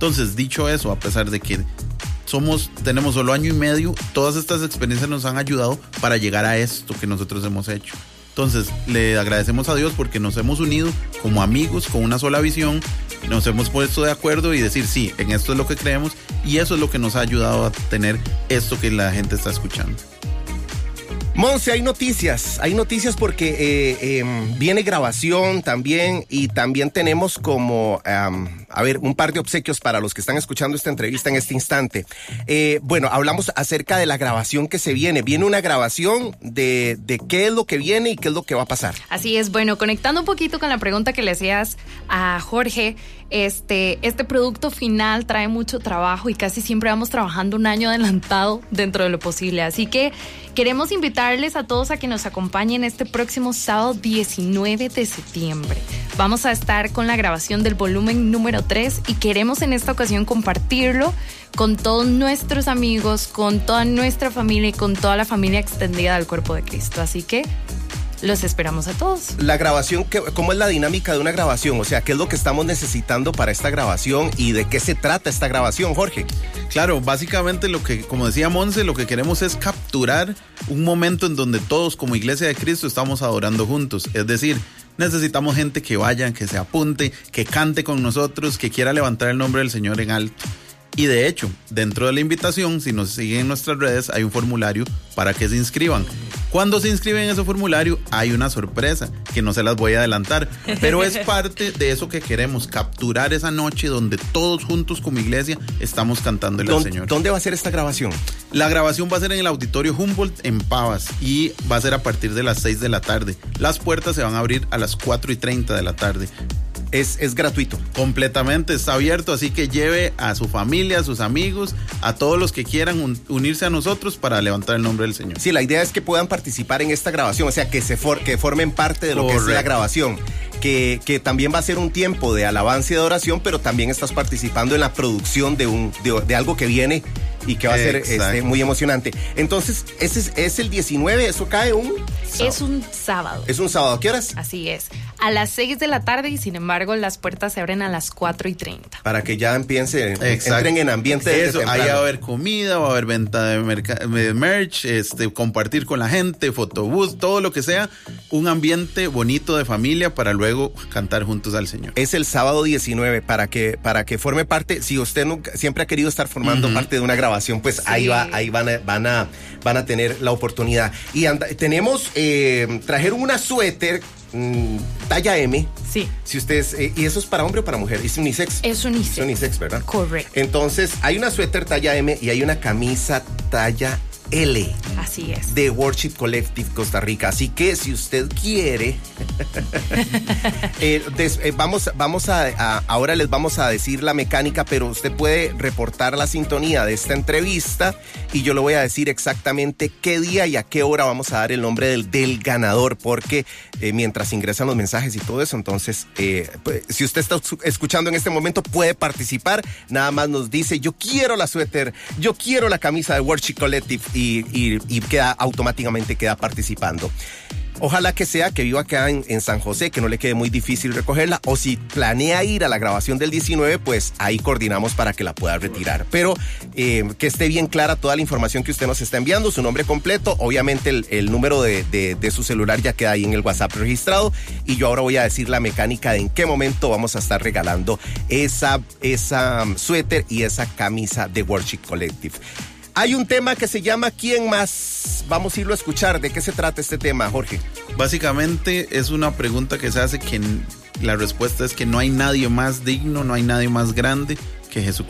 Entonces, dicho eso, a pesar de que tenemos solo año y medio, todas estas experiencias nos han ayudado para llegar a esto que nosotros hemos hecho. Entonces, le agradecemos a Dios porque nos hemos unido como amigos con una sola visión, nos hemos puesto de acuerdo y decir sí, en esto es lo que creemos, y eso es lo que nos ha ayudado a tener esto que la gente está escuchando. Monse, hay noticias porque viene grabación también, y también tenemos como, un par de obsequios para los que están escuchando esta entrevista en este instante. Bueno, hablamos acerca de la grabación que se viene. Viene una grabación de qué es lo que viene y qué es lo que va a pasar. Así es, bueno, conectando un poquito con la pregunta que le hacías a Jorge, este producto final trae mucho trabajo y casi siempre vamos trabajando un año adelantado dentro de lo posible. Así que queremos invitarles a todos a que nos acompañen este próximo sábado 19 de septiembre. Vamos a estar con la grabación del volumen número 3 y queremos en esta ocasión compartirlo con todos nuestros amigos, con toda nuestra familia y con toda la familia extendida del Cuerpo de Cristo. Así que los esperamos a todos. La grabación, ¿cómo es la dinámica de una grabación? O sea, ¿qué es lo que estamos necesitando para esta grabación y de qué se trata esta grabación, Jorge? Claro, básicamente como decía Monse, lo que queremos es capturar un momento en donde todos como Iglesia de Cristo estamos adorando juntos. Es decir, necesitamos gente que vaya, que se apunte, que cante con nosotros, que quiera levantar el nombre del Señor en alto. Y de hecho, dentro de la invitación, si nos siguen en nuestras redes, hay un formulario para que se inscriban. Cuando se inscriben en ese formulario, hay una sorpresa que no se las voy a adelantar, pero es parte de eso que queremos, capturar esa noche donde todos juntos como iglesia estamos cantándole al Señor. ¿Dónde va a ser esta grabación? La grabación va a ser en el Auditorio Humboldt en Pavas y va a ser a partir de las 6 de la tarde. Las puertas se van a abrir a las 4:30 de la tarde. Es gratuito. Completamente, está abierto, así que lleve a su familia, a sus amigos, a todos los que quieran unirse a nosotros para levantar el nombre del Señor. Sí, la idea es que puedan participar en esta grabación, o sea, que formen parte de lo que es la grabación. Que también va a ser un tiempo de alabanza y de adoración, pero también estás participando en la producción de algo que viene y que va a ser muy emocionante. Entonces, ese es el 19, ¿eso cae un sábado? Es un sábado. Es un sábado, ¿a qué horas? Así es, a las 6 de la tarde y sin embargo las puertas se abren a las 4:30. Para que ya entren en ambiente de eso, ahí va a haber comida, va a haber venta de merch, compartir con la gente, fotobús, todo lo que sea, un ambiente bonito de familia para luego cantar juntos al Señor. Es el sábado 19, para que forme parte, si usted siempre ha querido estar formando parte de una grabación, pues sí. ahí van a tener la oportunidad. Y tenemos, trajeron una suéter talla M. Sí. Si ustedes, ¿y eso es para hombre o para mujer? ¿Es unisex? Es unisex. Es unisex, ¿verdad? Correcto. Entonces, hay una suéter talla M y hay una camisa talla L. Así es. De Worship Collective Costa Rica. Así que si usted quiere, ahora les vamos a decir la mecánica, pero usted puede reportar la sintonía de esta entrevista y yo le voy a decir exactamente qué día y a qué hora vamos a dar el nombre del ganador, porque mientras ingresan los mensajes y todo eso, entonces, si usted está escuchando en este momento, puede participar. Nada más nos dice, yo quiero la suéter, yo quiero la camisa de Worship Collective y automáticamente queda participando. Ojalá que viva acá en San José, que no le quede muy difícil recogerla, o si planea ir a la grabación del 19, pues ahí coordinamos para que la pueda retirar. Pero que esté bien clara toda la información que usted nos está enviando, su nombre completo, obviamente el número de su celular ya queda ahí en el WhatsApp registrado, y yo ahora voy a decir la mecánica de en qué momento vamos a estar regalando esa suéter y esa camisa de Worship Collective. Hay un tema que se llama ¿Quién más? Vamos a irlo a escuchar. ¿De qué se trata este tema, Jorge? Básicamente es una pregunta que se hace que la respuesta es que no hay nadie más digno, no hay nadie más grande que Jesucristo.